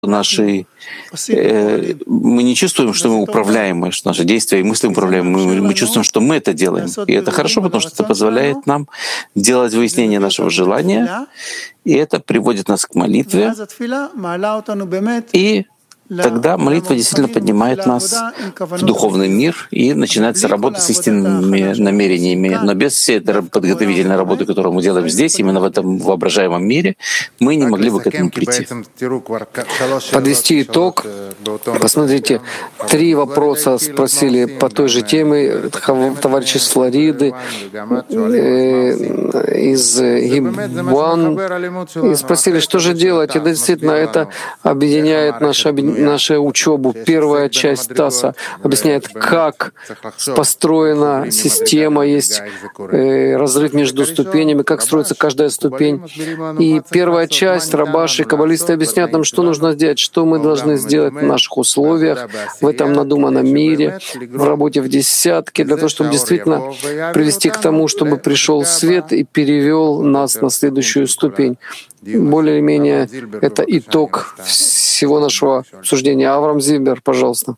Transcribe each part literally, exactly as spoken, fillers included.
наши, э, мы не чувствуем, что мы управляемы, что наши действия и мысли управляемы. Мы, мы чувствуем, что мы это делаем. И это хорошо, потому что это позволяет нам делать выяснение нашего желания, и это приводит нас к молитве. И тогда молитва действительно поднимает нас в духовный мир, и начинается работа с истинными намерениями. Но без всей этой подготовительной работы, которую мы делаем здесь, именно в этом воображаемом мире, мы не могли бы к этому прийти. Подвести итог. Посмотрите, три вопроса спросили по той же теме товарищи с Флориды, из Гиббан, и спросили, что же делать. И действительно, это объединяет наше объединение, нашу учебу. Первая часть ТАССа объясняет, как построена система, есть э, разрыв между ступенями, как строится каждая ступень. И первая часть, рабаши, каббалисты объясняют нам, что нужно сделать, что мы должны сделать в наших условиях, в этом надуманном мире, в работе в десятке, для того, чтобы действительно привести к тому, чтобы пришел свет и перевел нас на следующую ступень. Более-менее это итог всего нашего обсуждения. Авраам Зильбер, пожалуйста.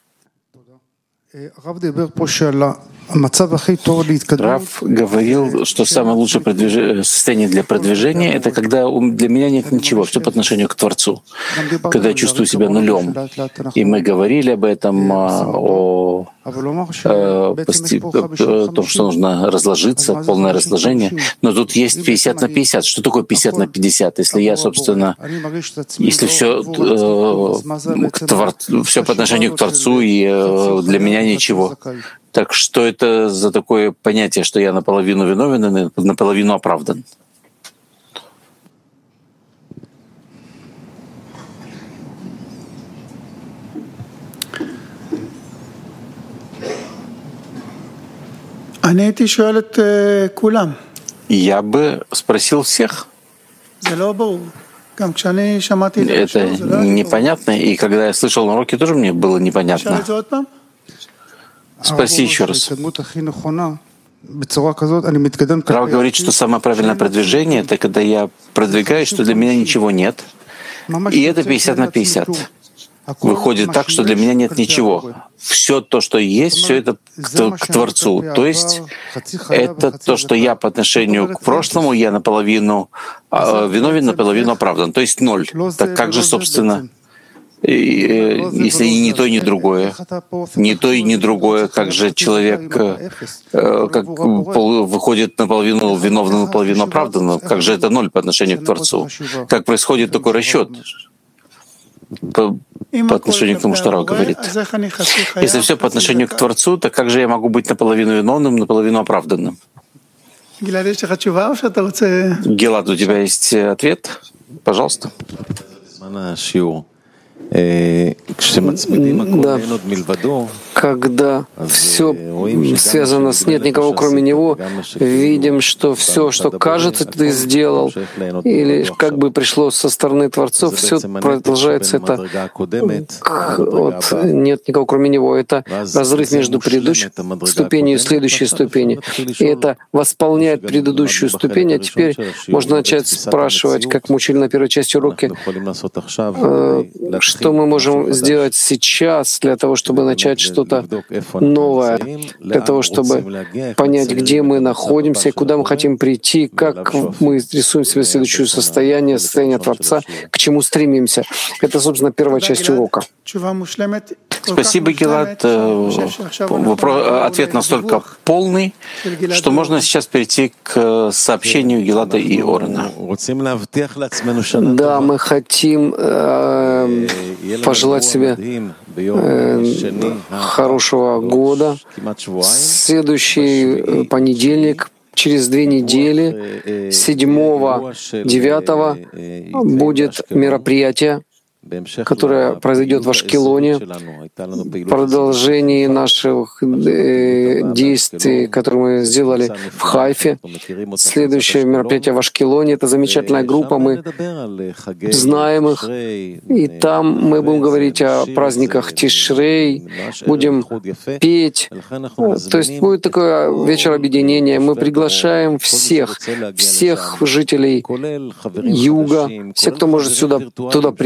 Рав говорил, что самое лучшее продвиж... состояние для продвижения — это когда для меня нет ничего, все по отношению к Творцу, когда я чувствую себя нулем. И мы говорили об этом, о, о, о том, что нужно разложиться, полное разложение. Но тут есть пятьдесят на пятьдесят. Что такое пятьдесят на пятьдесят? Если я, собственно, если все, э, к твор... все по отношению к Творцу, и э, для меня ничего. Так что это за такое понятие, что я наполовину виновен и наполовину оправдан? Я бы спросил всех. Это непонятно, и когда я слышал на уроке, тоже мне было непонятно. Спроси еще раз. Рав говорит, что самое правильное продвижение — это когда я продвигаюсь, что для меня ничего нет, и это пятьдесят на пятьдесят. Выходит так, что для меня нет ничего. Все то, что есть, все это к, к Творцу. То есть это то, что я по отношению к прошлому, я наполовину э, виновен, наполовину оправдан. То есть ноль. Так как же, собственно, И, если и не то, и не другое, не то и не другое, как же человек э, как пол, выходит наполовину виновным, наполовину оправданным, как же это ноль по отношению к Творцу? Как происходит такой расчет по, по отношению к тому, что Рав говорит? Если все по отношению к Творцу, то как же я могу быть наполовину виновным, наполовину оправданным? Гилад, у тебя есть ответ? Пожалуйста. Да. Когда все связано с «нет никого, кроме него», видим, что все, что кажется, ты сделал, или как бы пришло со стороны Творцов, все продолжается это вот, «нет никого, кроме него». Это разрыв между предыдущей ступенью и следующей ступенью. И это восполняет предыдущую ступень, а теперь можно начать спрашивать, как мы учили на первой части уроки, что мы можем сделать сейчас для того, чтобы начать что-то новое, для того, чтобы понять, где мы находимся и куда мы хотим прийти, как мы рисуем себе следующее состояние, состояние Творца, к чему стремимся. Это, собственно, первая часть урока. Спасибо, Гилад. Ответ настолько полный, что можно сейчас перейти к сообщению Гилада и Орена. Да, мы хотим э, пожелать себе э, хорошего года. Следующий понедельник, через две недели, седьмого девятого, будет мероприятие, которое произойдет в Ашкелоне, продолжение наших э, действий, которые мы сделали в Хайфе. Следующее мероприятие в Ашкелоне — это замечательная группа, мы знаем их, и там мы будем говорить о праздниках Тишрей, будем петь. То есть будет такое вечер объединения. Мы приглашаем всех, всех жителей Юга, всех, кто может сюда, туда приехать,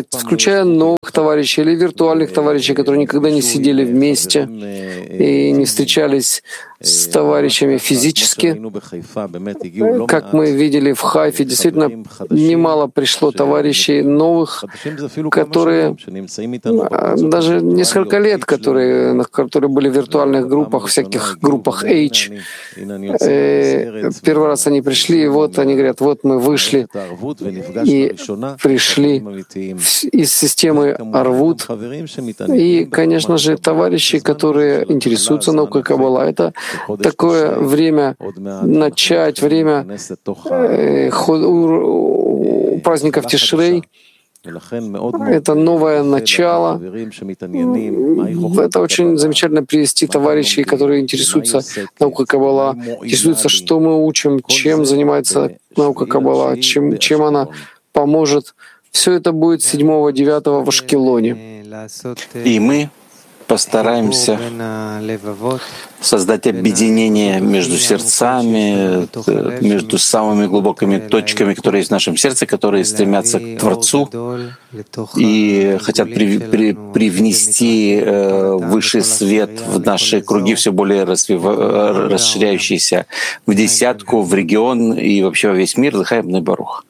включая новых товарищей или виртуальных товарищей, которые никогда не сидели вместе и не встречались с товарищами физически. Как мы видели в Хайфе, действительно немало пришло товарищей новых, которые даже несколько лет, которые, которые были в виртуальных группах, всяких группах H. Первый раз они пришли, и вот они говорят, вот мы вышли и пришли из системы Арвут. И, конечно же, товарищи, которые интересуются наукой Каббала, это такое время начать, время э, праздников Тишрей. Это новое начало. Это очень замечательно привести товарищей, которые интересуются наукой Каббала, интересуются, что мы учим, чем занимается наука Каббала, чем, чем она поможет. Все это будет седьмого-девятого в Ашкелоне. И мы постараемся создать объединение между сердцами, между самыми глубокими точками, которые есть в нашем сердце, которые стремятся к Творцу и хотят при, при, привнести э, высший свет в наши круги, все более развив, расширяющиеся в десятку, в регион и вообще во весь мир. Лехаим бней барух.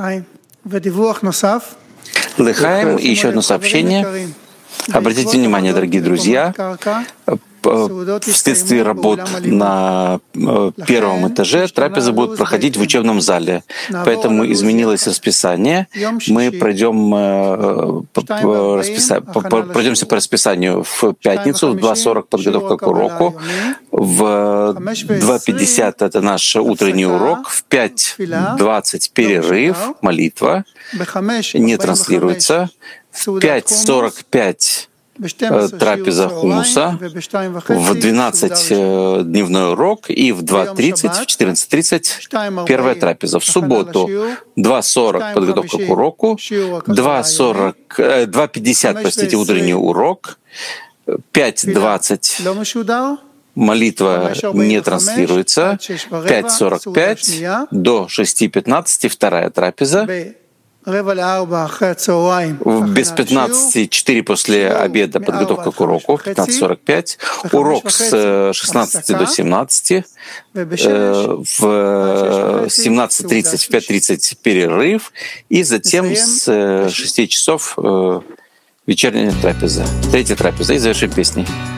Лехаим и еще одно сообщение. Обратите внимание, дорогие друзья, вследствие работ на первом этаже трапезы будут проходить в учебном зале. Поэтому изменилось расписание. Мы пройдем, пройдемся по расписанию в пятницу, в два сорок подготовка к уроку, в два пятьдесят это наш утренний урок, в пять двадцать перерыв, молитва, не транслируется, в пять сорок пять трапеза хумуса, в двенадцать дневной урок и в два тридцать, в четырнадцать тридцать первая трапеза. В субботу два сорок подготовка к уроку, два сорок, два пятьдесят, простите, утренний урок, пять двадцать молитва не транслируется, пять сорок пять до шести пятнадцати вторая трапеза, без пятнадцати четыре после обеда подготовка к уроку, пятнадцать сорок пять, урок с шестнадцати до семнадцати, в семнадцать тридцать, в пять тридцать перерыв, и затем с шести часов вечерняя трапеза, третья трапеза, и завершим песней.